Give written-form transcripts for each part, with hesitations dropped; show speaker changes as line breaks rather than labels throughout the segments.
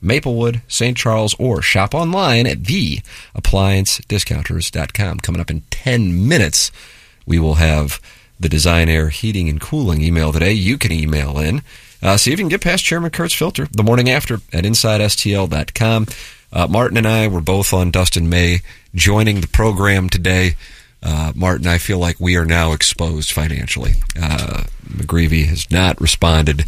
Maplewood, St. Charles, or shop online at theappliancediscounters.com. Coming up in 10 minutes, we will have the Design Air Heating and Cooling email today. You can email in. See if you can get past Chairman Kurt's filter the morning after at InsideSTL.com. Martin and I were both on Dustin May joining the program today. Martin, I feel like we are now exposed financially. McGreevy has not responded.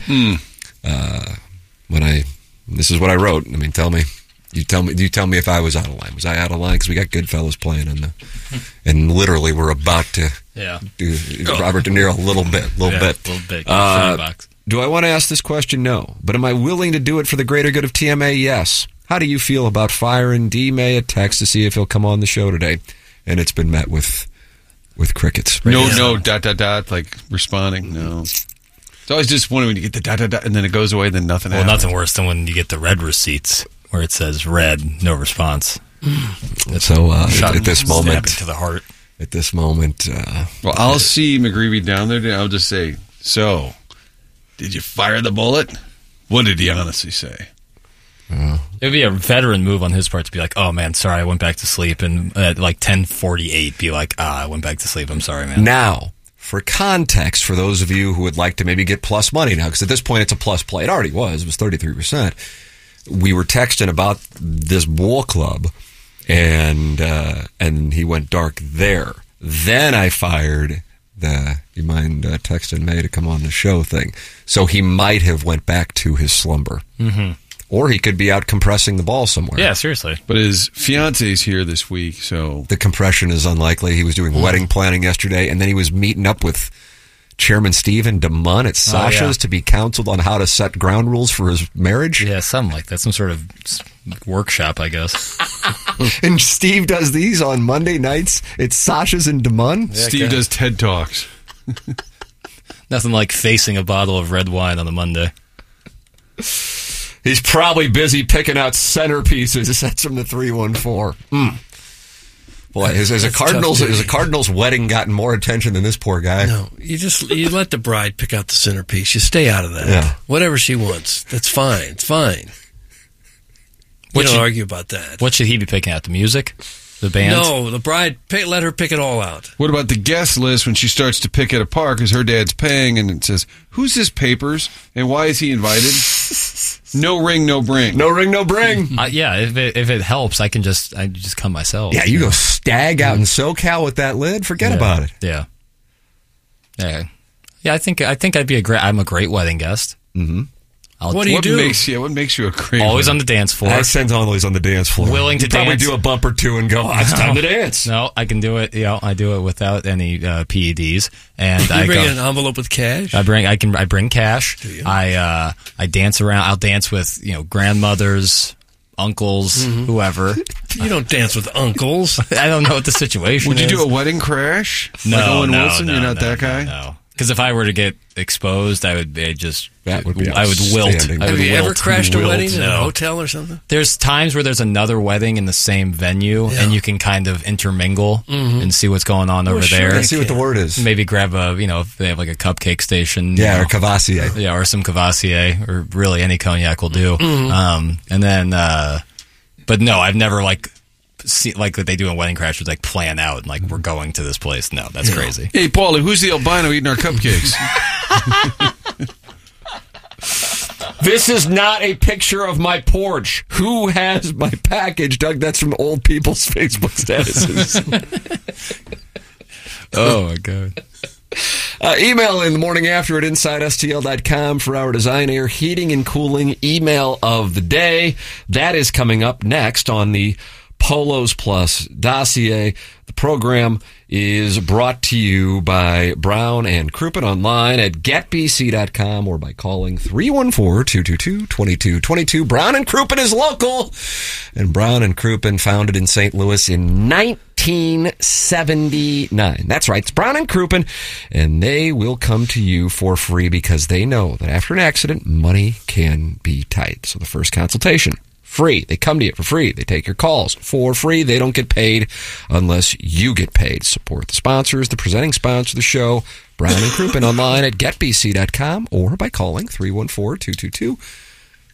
This is what I wrote. I mean, tell me. You tell me if I was out of line. Was I out of line? Because we got Goodfellas playing and literally we're about to do Robert De Niro a little bit. Do I want to ask this question? No. But am I willing to do it for the greater good of TMA? Yes. How do you feel about firing D. May a text to see if he'll come on the show today? And it's been met with crickets.
No, ... like responding. No. It's always disappointing when you get the ... and then it goes away and then nothing happens.
Well, nothing worse than when you get the red receipts where it says red, no response.
So at this moment,
to the heart.
At this moment,
well, I'll see McGreevy down there today. I'll just say, so, did you fire the bullet? What did he honestly say?
It would be a veteran move on his part to be like, oh, man, sorry, I went back to sleep. And at like 10:48, be like, I went back to sleep. I'm sorry, man.
Now, for context, for those of you who would like to maybe get plus money now, because at this point it's a plus play. It already was. It was 33%. We were texting about this bowl club, and he went dark there. Then I fired you mind texting May to come on the show thing. So he might have went back to his slumber.
Mm-hmm.
Or he could be out compressing the ball somewhere.
Yeah, seriously.
But his fiance's here this week, so...
The compression is unlikely. He was doing wedding planning yesterday, and then he was meeting up with Chairman Stephen DeMunn at Sasha's to be counseled on how to set ground rules for his marriage.
Yeah, something like that. Some sort of workshop, I guess.
And Steve does these on Monday nights. It's Sasha's and DeMunn.
Yeah, Steve does TED Talks.
Nothing like facing a bottle of red wine on a Monday.
He's probably busy picking out centerpieces. That's from the 314. Boy, has a Cardinals wedding gotten more attention than this poor guy?
No, you let the bride pick out the centerpiece. You stay out of that. Yeah. Whatever she wants, that's fine. It's fine. We don't argue about that.
What should he be picking out? The music? The band?
No, the bride, let her pick it all out.
What about the guest list when she starts to pick it apart because her dad's paying and it says, who's his papers and why is he invited? No ring, no bring.
No ring, no bring.
Yeah, if it helps, I just come myself.
Yeah, you go stag out in SoCal with that lid. Forget about it.
Yeah. I think I'd be I'm a great wedding guest.
Mm-hmm.
What do you do?
What makes you a great
always
wedding?
on the dance floor.
I send always on the dance floor.
Willing to
probably
dance.
do a bump or two and go, it's time to dance.
No, I can do it. I do it without any PEDs. And
you bring an envelope with cash?
I bring cash.
Do you?
I dance around. I'll dance with grandmothers, uncles, whoever.
You don't dance with uncles.
I don't know what the situation
is. Would you do
a
wedding crash?
No,
like Owen
no,
Wilson?
No,
You're not that guy?
No. Because if I were to get exposed, I would wilt.
Have
you ever crashed a wedding in a
No.
hotel or something?
There's times where there's another wedding in the same venue, and you can kind of intermingle and see what's going on over there.
Let's see what the word is.
Maybe grab if they have like a cupcake station.
Yeah, or Cavassier.
Yeah, or some Cavassier, or really any cognac will do. And then, but no, I've never see, like what they do in Wedding Crashers, like plan out and we're going to this place. No, that's crazy.
Hey, Paulie, who's the albino eating our cupcakes?
This is not a picture of my porch. Who has my package? Doug, that's from old people's Facebook statuses.
Oh, my God.
Email in the morning after at InsideSTL.com for our Design Air Heating and Cooling email of the day. That is coming up next on the Polos Plus dossier. The program is brought to you by Brown and Crouppen online at getbc.com or by calling 314-222-2222. Brown and Crouppen is local, and Brown and Crouppen founded in St. Louis in 1979. That's right, it's Brown and Crouppen, and they will come to you for free because they know that after an accident, money can be tight. So the first consultation, free. They come to you for free. They take your calls for free. They don't get paid unless you get paid. Support the sponsors, the presenting sponsor of the show, Brown and Crouppen online at getbc.com or by calling 314-222-2222.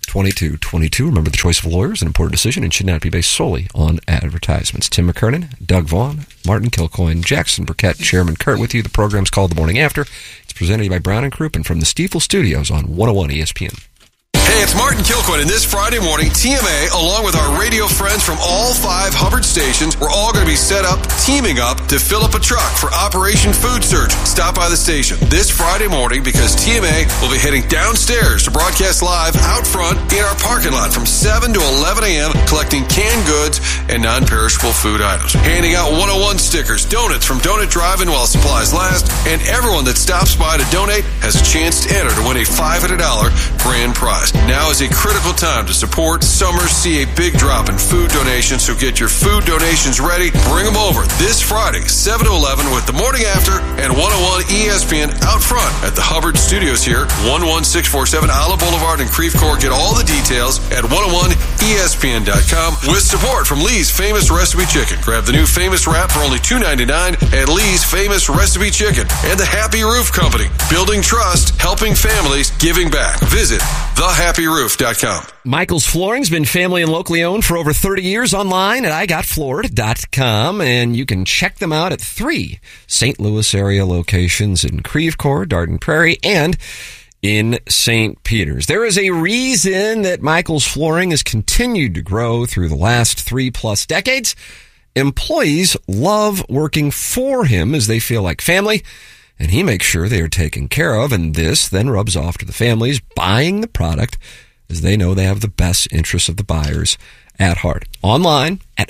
2222. Remember, the choice of a lawyer is an important decision and should not be based solely on advertisements. Tim McKernan, Doug Vaughn, Martin Kilcoyne, Jackson Burkett, Chairman Kurt with you. The program's called The Morning After. It's presented by Brown & Crouppen from the Stiefel Studios on 101 ESPN.
Hey, it's Martin Kilcoyne, and this Friday morning, TMA, along with our radio friends from all 5 Hubbard stations, we're all going to be teaming up to fill up a truck for Operation Food Search. Stop by the station this Friday morning because TMA will be heading downstairs to broadcast live out front in our parking lot from 7 to 11 a.m., collecting canned goods and non-perishable food items. Handing out 101 stickers, donuts from Donut Drive-In while supplies last, and everyone that stops by to donate has a chance to enter to win a $500 grand prize. Now is a critical time to support. Summers see a big drop in food donations, so get your food donations ready. Bring them over this Friday, 7 to 11 with The Morning After and 101 ESPN out front at the Hubbard Studios here, 11647 Olive Boulevard in Creve Coeur. Get all the details at 101ESPN.com with support from Lee's Famous Recipe Chicken. Grab the new Famous Wrap for only $2.99 at Lee's Famous Recipe Chicken. And the Happy Roof Company, building trust, helping families, giving back. Visit thehappyroof.com.
Michael's Flooring's been family and locally owned for over 30 years, online at igotfloored.com, and you can check them out at 3 St. Louis area locations in Creve Coeur, Darden Prairie, and in St. Peter's. There is a reason that Michael's Flooring has continued to grow through the last 3+ decades. Employees love working for him as they feel like family, and he makes sure they are taken care of, and this then rubs off to the families buying the product as they know they have the best interests of the buyers at heart. Online at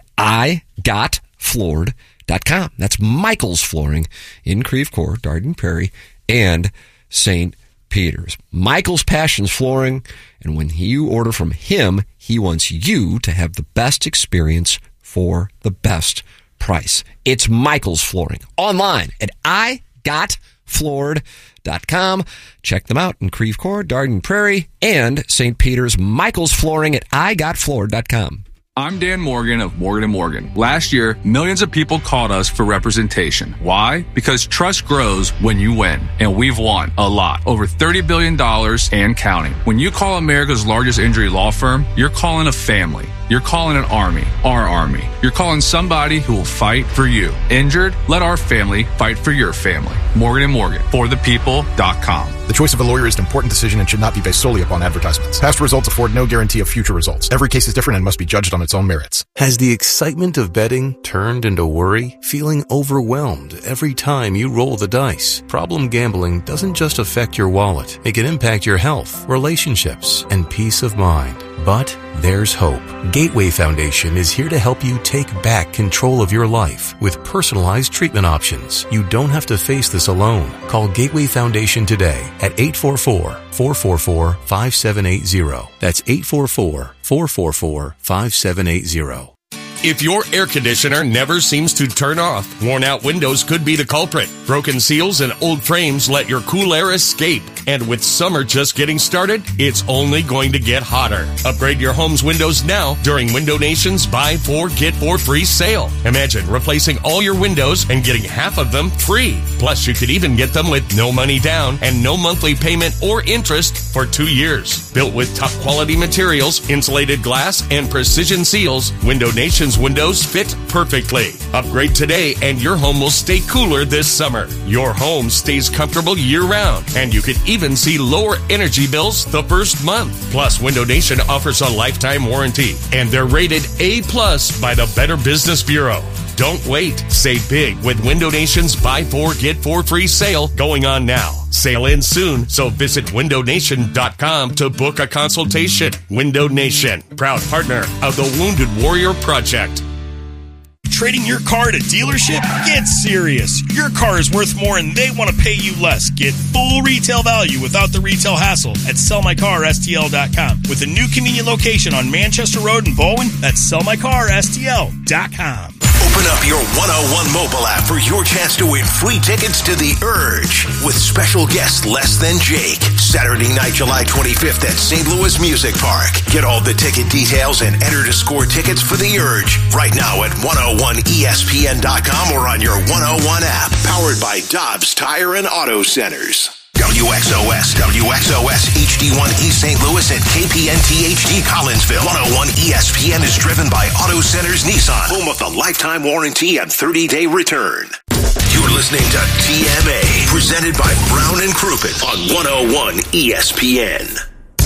igotfloored.com. That's Michael's Flooring in Creve Coeur, Darden Prairie, and St. Peter's. Michael's passion's flooring, and when you order from him, he wants you to have the best experience for the best price. It's Michael's Flooring. Online at igotfloored.com. Check them out in Creve Coeur, Darden Prairie, and St. Peter's. Michael's Flooring at igotfloored.com.
I'm Dan Morgan of Morgan & Morgan. Last year, millions of people called us for representation. Why? Because trust grows when you win. And we've won a lot. Over $30 billion and counting. When you call America's largest injury law firm, you're calling a family. You're calling an army, our army. You're calling somebody who will fight for you. Injured? Let our family fight for your family. Morgan & Morgan, forthepeople.com.
The choice of a lawyer is an important decision and should not be based solely upon advertisements. Past results afford no guarantee of future results. Every case is different and must be judged on its own merits.
Has the excitement of betting turned into worry? Feeling overwhelmed every time you roll the dice? Problem gambling doesn't just affect your wallet. It can impact your health, relationships, and peace of mind. But there's hope. Gateway Foundation is here to help you take back control of your life with personalized treatment options. You don't have to face this alone. Call Gateway Foundation today at 844-444-5780. That's 844-444-5780.
If your air conditioner never seems to turn off, worn-out windows could be the culprit. Broken seals and old frames let your cool air escape. And with summer just getting started, it's only going to get hotter. Upgrade your home's windows now during Window Nation's Buy 4, Get 4 free sale. Imagine replacing all your windows and getting half of them free. Plus, you could even get them with no money down and no monthly payment or interest for 2 years. Built with top quality materials, insulated glass, and precision seals, Window Nation's windows fit perfectly. Upgrade today and your home will stay cooler this summer. Your home stays comfortable year-round, and you could even see lower energy bills the first month. Plus, Window Nation offers a lifetime warranty, and they're rated A+ by the Better Business Bureau. Don't wait. Save big with Window Nation's Buy 4, Get 4 free sale going on now. Sale ends soon, so visit windownation.com to book a consultation. Window Nation, proud partner of the Wounded Warrior Project.
Trading your car at a dealership? Get serious. Your car is worth more and they want to pay you less. Get full retail value without the retail hassle at sellmycarstl.com. With a new convenient location on Manchester Road in Bowen, that's sellmycarstl.com.
Open up your 101 mobile app for your chance to win free tickets to The Urge with special guest Less Than Jake. Saturday night, July 25th at St. Louis Music Park. Get all the ticket details and enter to score tickets for The Urge right now at 101ESPN.com or on your 101 app. Powered by Dobbs Tire and Auto Centers. WXOS, WXOS HD1 East St. Louis, and KPNT HD Collinsville. 101 ESPN is driven by Auto Centers Nissan, home of the lifetime warranty and 30-day return. You're listening to TMA, presented by Brown and Crouppen on 101 ESPN.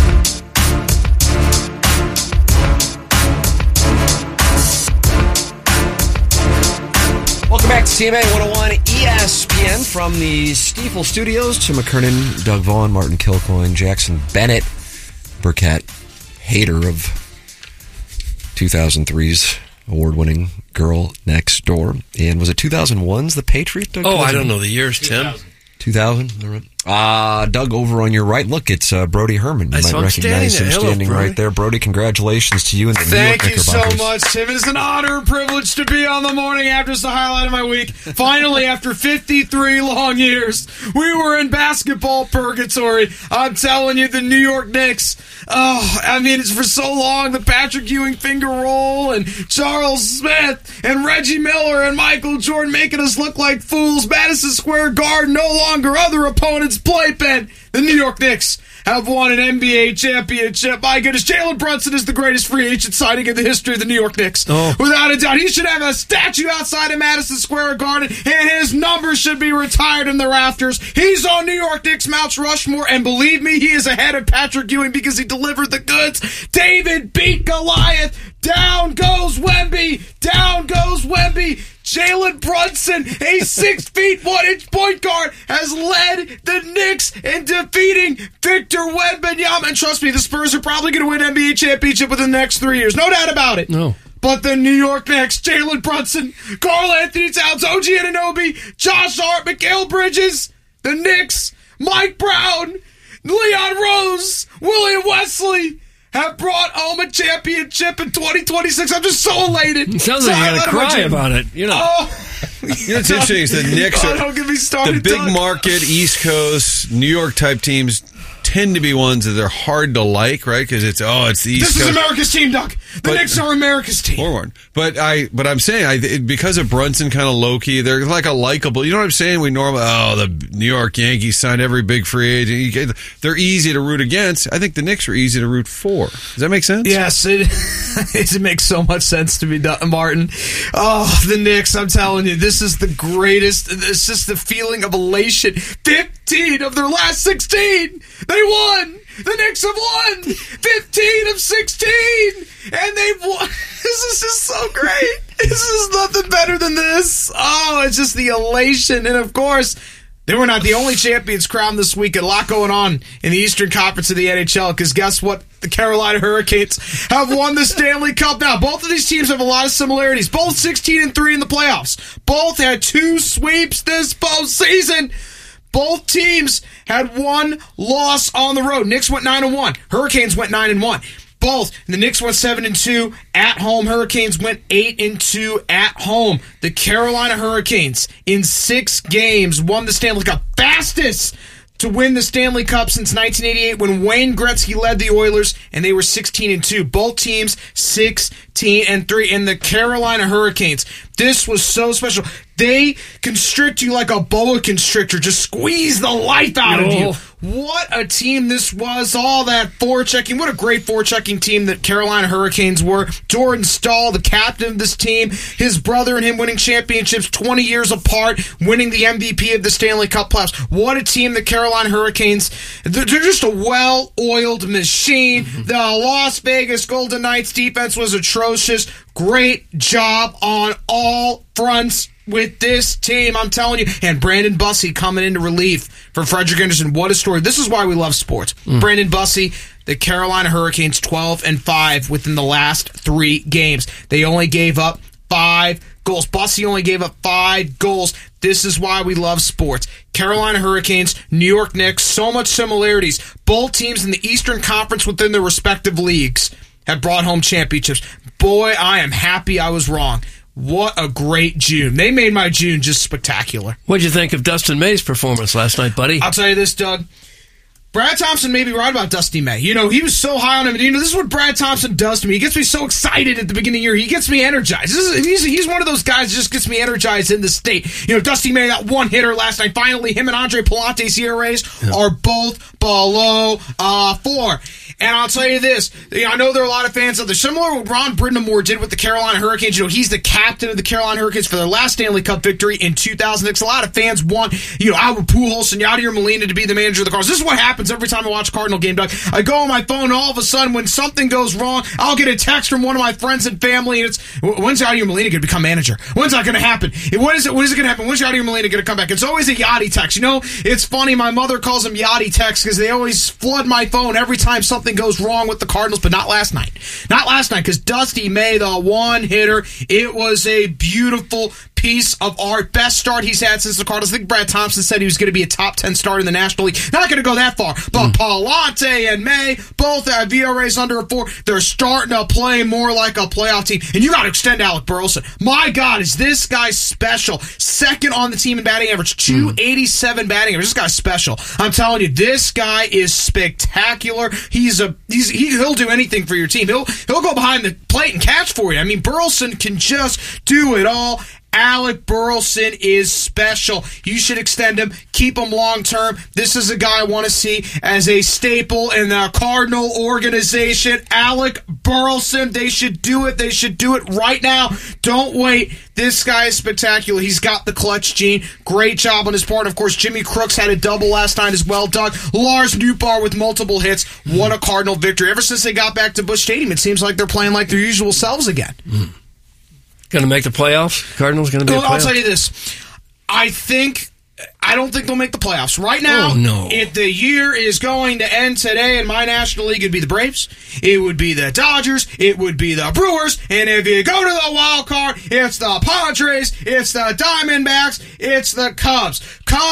Welcome back to TMA 101 ESPN from the Stiefel Studios. Tim McKernan, Doug Vaughn, Martin Kilcoyne, Jackson Bennett, Burkett, hater of 2003's award-winning Girl Next Door. And was it 2001's The Patriot, Doug?
I don't know the years, Tim.
2000? Doug, over on your right, look, it's Brody Herman. You might recognize him standing right there. Brody, congratulations to you and the New York Knickerbockers.
Thank you so much, Tim. It is an honor and privilege to be on the morning after. It's the highlight of my week. Finally, after 53 long years, we were in basketball purgatory. I'm telling you, the New York Knicks. It's for so long, the Patrick Ewing finger roll and Charles Smith and Reggie Miller and Michael Jordan making us look like fools. Madison Square Garden no longer other opponents' playpen. The New York Knicks have won an NBA championship. My goodness, Jalen Brunson is the greatest free agent signing in the history of the New York Knicks. Without a doubt, he should have a statue outside of Madison Square Garden, and his number should be retired in the rafters. He's on New York Knicks Mount Rushmore, and believe me, he is ahead of Patrick Ewing because he delivered the goods. David beat Goliath. Down goes Wemby. Down goes Wemby. Jalen Brunson, a 6 feet 1 inch point guard, has led the Knicks in defeating Victor Wembanyama. And trust me, the Spurs are probably going to win NBA championship within the next 3 years. No doubt about it.
No.
But the New York Knicks, Jalen Brunson, Karl Anthony Towns, OG Anunoby, Josh Hart, Mikal Bridges, the Knicks, Mike Brown, Leon Rose, William Wesley, have brought home a championship in 2026. I'm just so elated.
It sounds like you're going to cry about it.
You know what's interesting is the Knicks are
don't get me started,
the big market, East Coast, New York type teams tend to be ones that are hard to like, right? Because it's the East Coast.
This is America's team, Doug. The Knicks are America's team.
Forward. But I'm saying because of Brunson kind of low key, they're like a likable. You know what I'm saying? We normally the New York Yankees signed every big free agent. They're easy to root against. I think the Knicks are easy to root for. Does that make sense?
Yes, it makes so much sense to me, Martin. Oh, the Knicks! I'm telling you, this is the greatest. It's just the feeling of elation. 15 of their last 16. They won! The Knicks have won! 15 of 16! And they've won! This is just so great! This is nothing better than this! Oh, it's just the elation. And of course, they were not the only champions crowned this week. A lot going on in the Eastern Conference of the NHL, because guess what? The Carolina Hurricanes have won the Stanley Cup. Now, both of these teams have a lot of similarities. Both 16-3 in the playoffs. Both had 2 sweeps this postseason. Both teams had 1 loss on the road. Knicks went 9-1. Hurricanes went 9-1. Both. The Knicks went 7-2 at home. Hurricanes went 8-2 at home. The Carolina Hurricanes, in 6 games, won the Stanley Cup. Fastest to win the Stanley Cup since 1988 when Wayne Gretzky led the Oilers, and they were 16-2. Both teams 16-3. And the Carolina Hurricanes, this was so special. They constrict you like a boa constrictor, just squeeze the life out of you. What a team this was. All that forechecking. What a great forechecking team that Carolina Hurricanes were. Jordan Staal, the captain of this team, his brother and him winning championships 20 years apart, winning the MVP of the Stanley Cup playoffs. What a team, the Carolina Hurricanes. They're just a well-oiled machine. The Las Vegas Golden Knights defense was atrocious. Great job on all fronts with this team, I'm telling you. And Brandon Bussey coming into relief for Frederick Anderson. What a story. This is why we love sports. Brandon Bussey, the Carolina Hurricanes 12-5 within the last 3 games. They only gave up 5 goals. Bussey only gave up 5 goals. This is why we love sports. Carolina Hurricanes, New York Knicks, so much similarities. Both teams in the Eastern Conference within their respective leagues have brought home championships. Boy, I am happy I was wrong. What a great June. They made my June just spectacular.
What'd you think of Dustin May's performance last night, buddy?
I'll tell you this, Doug. Brad Thompson may be right about Dusty May. He was so high on him. This is what Brad Thompson does to me. He gets me so excited at the beginning of the year. He gets me energized. He's one of those guys that just gets me energized in the state. Dusty May, that one hitter last night. Finally, him and Andre Palante's ERAs are both below 4. And I'll tell you this. I know there are a lot of fans out there. Similar to what Ron Brindamore did with the Carolina Hurricanes. He's the captain of the Carolina Hurricanes for their last Stanley Cup victory in 2006. A lot of fans want, Albert Pujols and Yadier Molina to be the manager of the Cardinals. This is what happens every time I watch a Cardinal game, Doug. I go on my phone, and all of a sudden, when something goes wrong, I'll get a text from one of my friends and family, and it's, when's Yadier Molina going to become manager? When's that going to happen? When is it going to happen? When's Yadier Molina going to come back? It's always a Yachty text. It's funny. My mother calls them Yachty texts because they always flood my phone every time something goes wrong with the Cardinals, but not last night. Not last night, because Dusty May, the one hitter, it was a beautiful piece of art. Best start he's had since the Cardinals. I think Brad Thompson said he was going to be a top 10 starter in the National League. Not going to go that far, but Palante and May both have ERAs under a 4. They're starting to play more like a playoff team. And you got to extend Alec Burleson. My God, is this guy special? Second on the team in batting average, 287 batting average. This guy's special. I'm telling you, this guy is spectacular. He'll do anything for your team. He'll go behind the plate and catch for you. I mean, Burleson can just do it all. Alec Burleson is special. You should extend him, keep him long term. This is a guy I want to see as a staple in the Cardinal organization. Alec Burleson, they should do it. They should do it right now. Don't wait. This guy is spectacular. He's got the clutch gene. Great job on his part. Of course, Jimmy Crooks had a double last night as well, Doug. Lars Nootbaar with multiple hits. What a Cardinal victory. Ever since they got back to Busch Stadium, it seems like they're playing like their usual selves again.
Going to make the playoffs? Cardinals going to be a playoff?
I'll tell you this. I don't think they'll make the playoffs. Right now, if the year is going to end today in my National League, it'd be the Braves, it would be the Dodgers, it would be the Brewers, and if you go to the wild card, it's the Padres, it's the Diamondbacks, it's the Cubs.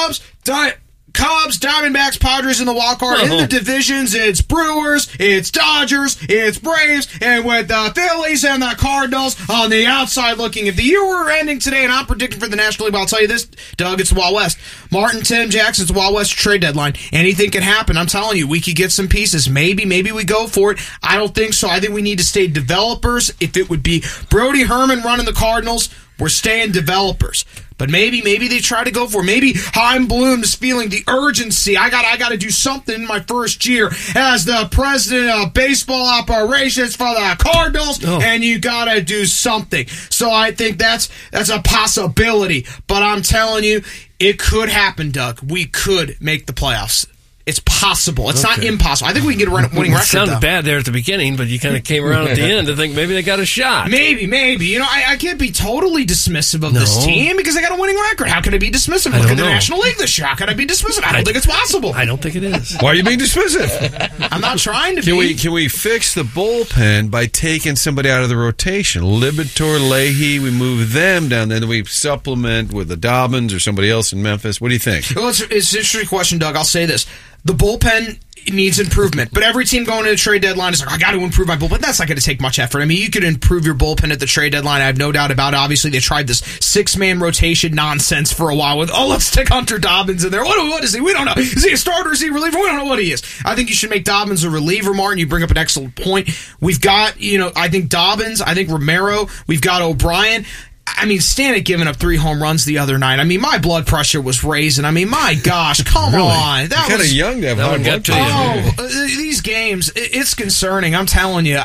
Cubs, Diamondbacks, Padres in the wild card. In the divisions, it's Brewers, it's Dodgers, it's Braves, and with the Phillies and the Cardinals on the outside looking. If the year were ending today, and I'm predicting for the National League, but I'll tell you this, Doug, it's the Wild West. Martin, Tim, Jackson, it's the Wild West trade deadline. Anything can happen. I'm telling you, we could get some pieces. Maybe we go for it. I don't think so. I think we need to stay developers. If it would be Brody Herman running the Cardinals, we're staying developers. But maybe they try to go for it. Maybe Chaim Bloom is feeling the urgency. I got to do something in my first year as the president of baseball operations for the Cardinals, and you got to do something. So I think that's a possibility. But I'm telling you, it could happen, Doug. We could make the playoffs. It's possible. It's not impossible. I think we can get a winning record. It
sounded bad there at the beginning, but you kind of came around at the end to think maybe they got a shot.
Maybe. I can't be totally dismissive of this team because they got a winning record. How can I be dismissive? Look at the National League this year. How can I be dismissive? I don't think it's possible.
I don't think it is.
Why are you being dismissive?
I'm not trying to be.
Can we fix the bullpen by taking somebody out of the rotation? Libitor, Leahy, we move them down there. Then we supplement with the Dobbins or somebody else in Memphis. What do you think?
Well, it's an interesting question, Doug. I'll say this. The bullpen needs improvement, but every team going to the trade deadline is like, I got to improve my bullpen. That's not going to take much effort. I mean, you could improve your bullpen at the trade deadline. I have no doubt about it. Obviously, they tried this 6-man rotation nonsense for a while with, let's stick Hunter Dobbins in there. What is he? We don't know. Is he a starter? Is he a reliever? We don't know what he is. I think you should make Dobbins a reliever, Martin. You bring up an excellent point. We've got, I think Dobbins, I think Romero, we've got O'Brien. I mean, Stanek giving up 3 home runs the other night. I mean, my blood pressure was raising. I mean, my gosh, come on.
That was kind of young to have high blood pressure.
These games, it's concerning. I'm telling you,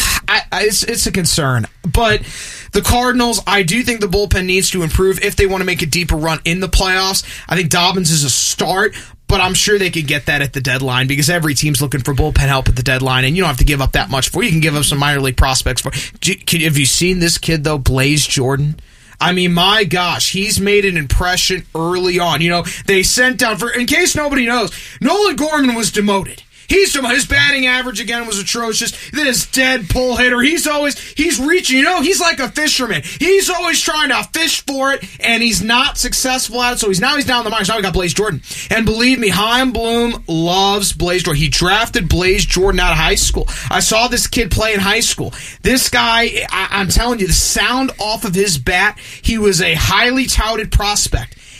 it's a concern. But the Cardinals, I do think the bullpen needs to improve if they want to make a deeper run in the playoffs. I think Dobbins is a start, but I'm sure they could get that at the deadline because every team's looking for bullpen help at the deadline, and you don't have to give up that much for it. You can give up some minor league prospects for it. Have you seen this kid, though, Blaze Jordan? I mean, my gosh, he's made an impression early on. They sent down, in case nobody knows, Nolan Gorman was demoted. His batting average again was atrocious. This dead pull hitter. He's reaching, he's like a fisherman. He's always trying to fish for it, and he's not successful at it. So he's down the minors. Now we got Blaze Jordan. And believe me, Chaim Bloom loves Blaze Jordan. He drafted Blaze Jordan out of high school. I saw this kid play in high school. This guy, I'm telling you, the sound off of his bat, he was a highly touted prospect.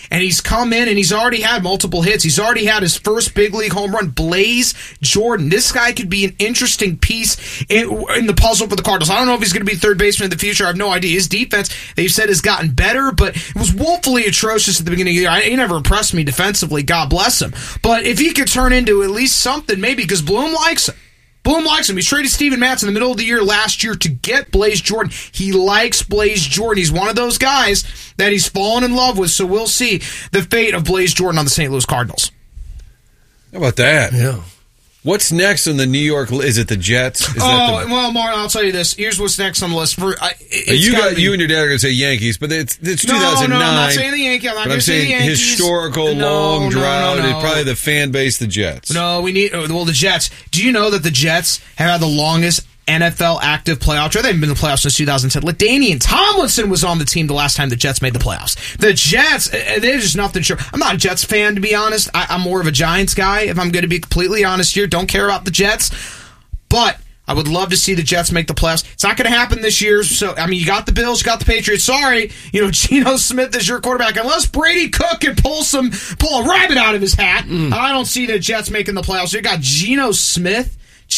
and he's come in and he's already had multiple hits. He's already had his first big league home run. Blaze Jordan. This guy could be an interesting piece in the puzzle for the Cardinals. I don't know if he's going to be third baseman in the future. I have no idea. His defense, they've said, has gotten better, but it was woefully atrocious at the beginning of the year. He never impressed me defensively. God bless him. But if he could turn into at least something, maybe, because Bloom likes him. Bloom likes him. He's traded Steven Matz in the middle of the year last year to get Blaze Jordan. He likes Blaze Jordan. He's one of those guys that he's fallen in love with, so we'll see the fate of Blaze Jordan on the St. Louis Cardinals.
How about that?
Yeah.
What's next on the New York? Is it the Jets?
Well, Martin, I'll tell you this. Here's what's next on the list.
You and your dad are going to say Yankees, but it's 2009.
No, I'm not saying the Yankees. I'm
saying
the Yankees.
Historical, long drought. No. Probably the fan base, the Jets.
No, the Jets. Do you know that the Jets have had the longest NFL active playoff drought? They haven't been in the playoffs since 2010. LaDainian Tomlinson was on the team the last time the Jets made the playoffs. The Jets, there's just nothing sure. I'm not a Jets fan, to be honest. I'm more of a Giants guy, if I'm going to be completely honest here. Don't care about the Jets. But I would love to see the Jets make the playoffs. It's not going to happen this year. So, I mean, you got the Bills, you got the Patriots. Sorry, Geno Smith is your quarterback. Unless Brady Cook can pull a rabbit out of his hat, I don't see the Jets making the playoffs. You got Geno Smith.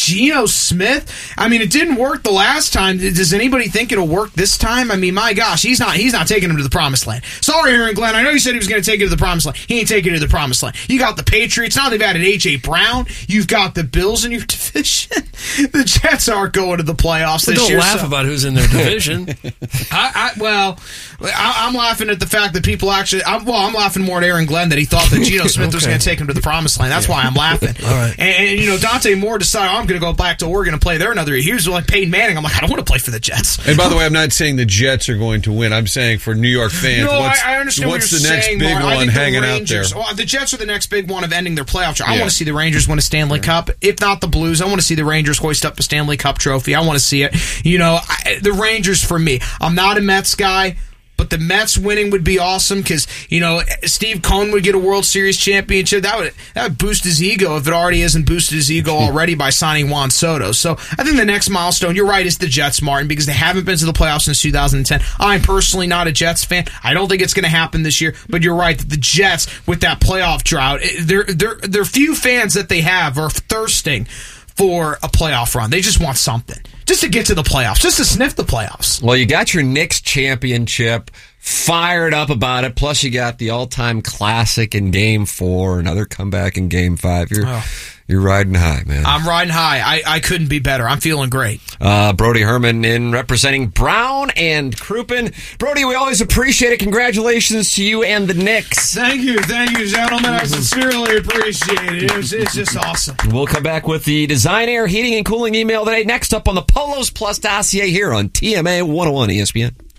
I mean, it didn't work the last time. Does anybody think it'll work this time? I mean, my gosh, he's not taking him to the promised land. Sorry, Aaron Glenn. I know you said he was going to take it to the promised land. He ain't taking it to the promised land. You got the Patriots. Now they've added A.J. Brown. You've got the Bills in your division. The Jets aren't going to the playoffs this year.
Don't laugh about who's in their division.
I'm laughing at the fact that people actually... I'm laughing more at Aaron Glenn that he thought that Geno Smith was going to take him to the promised land. That's why I'm laughing.
All right.
And Dante Moore decided, I'm going to go back to Oregon and play there another year. He was like Peyton Manning. I'm like, I don't want to play for the Jets.
And by the way, I'm not saying the Jets are going to win. I'm saying for New York fans,
I understand
what's
what
the
you're
next
saying,
big
Mark.
one hanging out there?
Well, the Jets are the next big one of ending their playoff drought. I want to see the Rangers win a Stanley Cup. If not the Blues, I want to see the Rangers hoist up a Stanley Cup trophy. I want to see it. The Rangers for me. I'm not a Mets guy. But the Mets winning would be awesome because, Steve Cohen would get a World Series championship. That would boost his ego if it already isn't boosted his ego already by signing Juan Soto. So I think the next milestone, you're right, is the Jets, Martin, because they haven't been to the playoffs since 2010. I'm personally not a Jets fan. I don't think it's going to happen this year. But you're right that the Jets, with that playoff drought, their few fans that they have are thirsting for a playoff run. They just want something. Just to get to the playoffs. Just to sniff the playoffs.
Well, you got your Knicks championship, fired up about it. Plus, you got the all-time classic in Game 4, another comeback in Game 5. You're riding high, man.
I'm riding high. I couldn't be better. I'm feeling great.
Brody Herman in representing Brown and Crouppen. Brody, we always appreciate it. Congratulations to you and the Knicks.
Thank you, gentlemen. I sincerely appreciate it. It's just awesome.
We'll come back with the Design Air Heating and Cooling email today. Next up on the Polos Plus dossier here on TMA 101 ESPN.